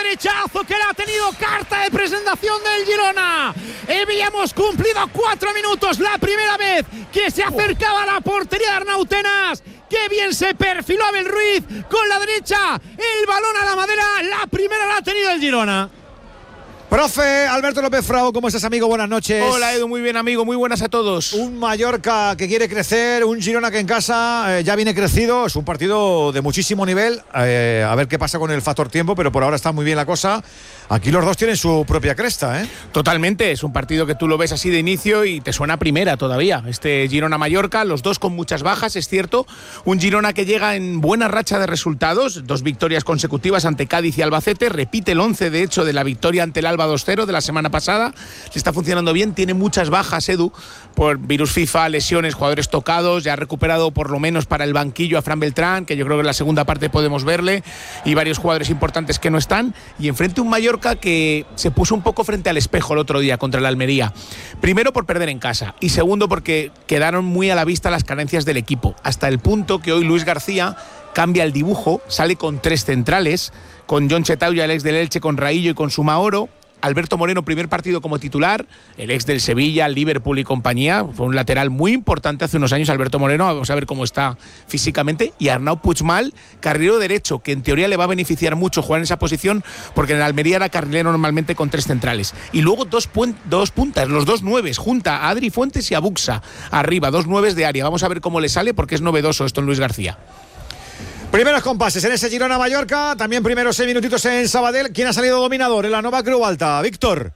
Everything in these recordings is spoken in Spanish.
derechazo que le ha tenido carta de presentación del Girona. Habíamos cumplido 4 minutos la primera vez que se acercaba a la portería de Arnautenas. ¡Qué bien se perfiló Abel Ruiz con la derecha! El balón a la madera, la primera la ha tenido el Girona. Profe Alberto López Frau, ¿cómo estás, amigo? Buenas noches. Hola, Edu, muy bien, amigo, muy buenas a todos. Un Mallorca que quiere crecer, un Girona que en casa ya viene crecido. Es un partido de muchísimo nivel. A ver qué pasa con el factor tiempo, pero por ahora está muy bien la cosa. Aquí los dos tienen su propia cresta, ¿eh? Totalmente, es un partido que tú lo ves así de inicio y te suena a primera todavía. Este Girona-Mallorca, los dos con muchas bajas, es cierto. Un Girona que llega en buena racha de resultados, 2 victorias consecutivas ante Cádiz y Albacete. Repite el 11, de hecho, de la victoria ante el Alba 2-0 de la semana pasada. Le está funcionando bien, tiene muchas bajas, Edu, por virus FIFA, lesiones, jugadores tocados. Ya ha recuperado por lo menos para el banquillo a Fran Beltrán, que yo creo que en la segunda parte podemos verle, y varios jugadores importantes que no están. Y enfrente un Mallorca que se puso un poco frente al espejo el otro día contra el Almería. Primero por perder en casa y segundo porque quedaron muy a la vista las carencias del equipo, hasta el punto que hoy Luis García cambia el dibujo, sale con 3 centrales, con Jon Chetauya, el ex del Elche, con Raillo y con Sumaoro. Alberto Moreno, primer partido como titular, el ex del Sevilla, Liverpool y compañía. Fue un lateral muy importante hace unos años, Alberto Moreno. Vamos a ver cómo está físicamente. Y Arnau Puigmal, carrilero derecho, que en teoría le va a beneficiar mucho jugar en esa posición, porque en el Almería era carrilero normalmente con 3 centrales. Y luego dos puntas, los 2 nueves, junta a Adri Fuentes y a Buxa. Arriba, 2 nueves de área. Vamos a ver cómo le sale, porque es novedoso esto en Luis García. Primeros compases en ese Girona-Mallorca, también primeros 6 minutitos en Sabadell. ¿Quién ha salido dominador en la Nova Creu Alta? Víctor.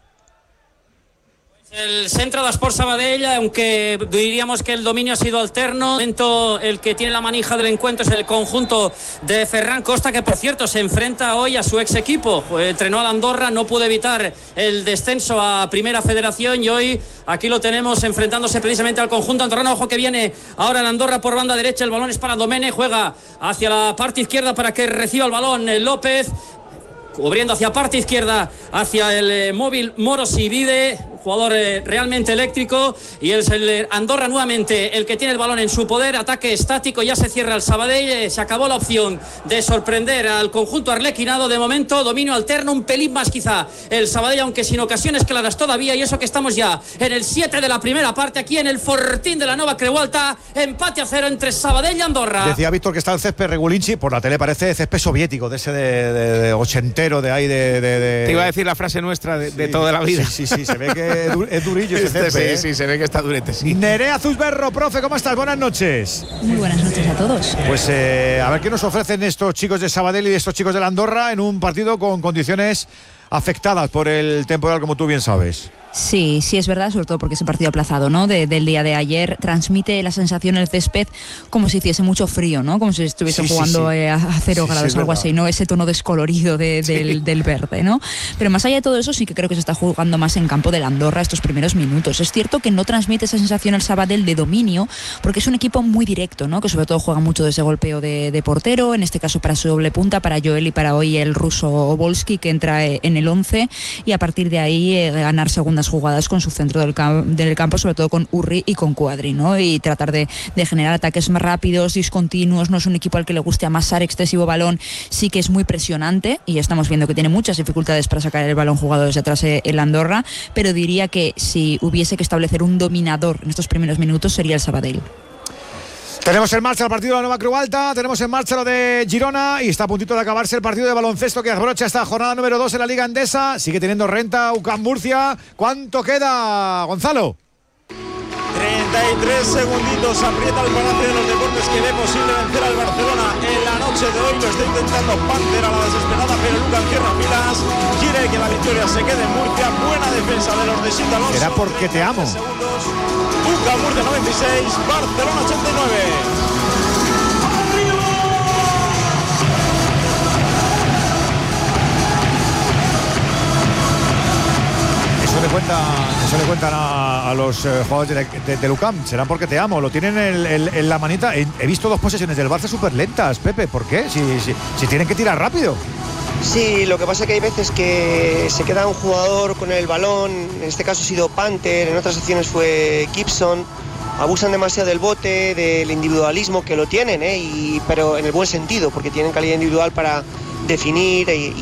El centro de Sport Sabadell, aunque diríamos que el dominio ha sido alterno. El que tiene la manija del encuentro es el conjunto de Ferran Costa, que por cierto se enfrenta hoy a su ex equipo. Entrenó al Andorra, no pudo evitar el descenso a Primera Federación y hoy aquí lo tenemos enfrentándose precisamente al conjunto andorrano. Ojo que viene ahora el Andorra por banda derecha, el balón es para Domene, juega hacia la parte izquierda para que reciba el balón López, cubriendo hacia parte izquierda, hacia el móvil Morosivide, jugador realmente eléctrico, y es el Andorra nuevamente el que tiene el balón en su poder. Ataque estático, ya se cierra el Sabadell, se acabó la opción de sorprender al conjunto arlequinado. De momento dominio alterno, un pelín más quizá el Sabadell, aunque sin ocasiones claras todavía, y eso que estamos ya en el 7 de la primera parte aquí en el Fortín de la Nova Creu Alta. Empate a 0 entre Sabadell y Andorra. Decía Víctor que está el césped Regulinchi, por la tele parece césped soviético, de ese de ochentero de ahí de... Te iba a decir la frase nuestra de toda la vida. Sí, se ve que es durillo ese césped. Sí, se ve que está durete, sí. Nerea Zuzberro, profe, ¿cómo estás? Buenas noches. Muy buenas noches a todos. Pues a ver qué nos ofrecen estos chicos de Sabadell y estos chicos de la Andorra en un partido con condiciones afectadas por el temporal, como tú bien sabes. Sí, es verdad, sobre todo porque ese partido aplazado, ¿no? Del día de ayer transmite la sensación el césped como si hiciese mucho frío, ¿no? Como si estuviese jugando a 0 grados, algo así, ¿no? Ese tono descolorido del verde, ¿no? Pero más allá de todo eso, sí que creo que se está jugando más en campo del Andorra estos primeros minutos. Es cierto que no transmite esa sensación el Sabadell de dominio, porque es un equipo muy directo, ¿no? Que sobre todo juega mucho de ese golpeo de portero, en este caso para su doble punta, para Joel y para hoy el ruso Volsky, que entra en el 11, y a partir de ahí ganar segundas jugadas con su centro del campo, sobre todo con Urri y con Cuadri, ¿no? Y tratar de generar ataques más rápidos, discontinuos. No es un equipo al que le guste amasar excesivo balón, sí que es muy presionante y estamos viendo que tiene muchas dificultades para sacar el balón jugado desde atrás el Andorra, pero diría que si hubiese que establecer un dominador en estos primeros minutos sería el Sabadell. Tenemos en marcha el partido de la Nova Creu Alta, tenemos en marcha lo de Girona y está a puntito de acabarse el partido de baloncesto que abrocha esta jornada número 2 en la Liga Endesa. Sigue teniendo renta UCAM Murcia. ¿Cuánto queda, Gonzalo? 33 segunditos, aprieta el Palacio de los Deportes, que ve posible vencer al Barcelona en la noche de hoy. Lo está intentando Panther a la desesperada, pero Lucas cierra filas, quiere que la victoria se quede en Murcia. Buena defensa de los de Sito Alonso. Será porque te amo. UCAM Murcia 96, Barcelona 89. Eso le cuentan a los jugadores de UCAM. Será porque te amo. Lo tienen en la manita. He visto 2 posesiones del Barça súper lentas, Pepe. ¿Por qué? Si tienen que tirar rápido. Sí, lo que pasa es que hay veces que se queda un jugador con el balón. En este caso ha sido Panther, en otras acciones fue Gibson. Abusan demasiado del bote, del individualismo, que lo tienen, pero en el buen sentido, porque tienen calidad individual para definir